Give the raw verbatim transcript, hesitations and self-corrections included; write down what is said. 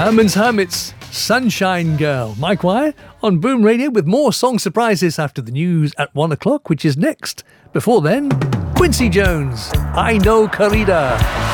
Herman's Hermits, Sunshine Girl. Mike Wire on Boom Radio with more song surprises after the news at one o'clock, which is next. Before then, Quincy Jones, I Know Corrida.